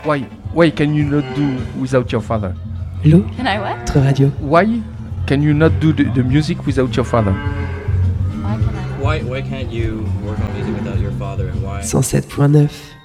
Why can you not do without your father? Hello. Can I what? Notre radio. Why can you not do the music without your father? Why can I? Why can't you work on music without your father, and why? 107.9.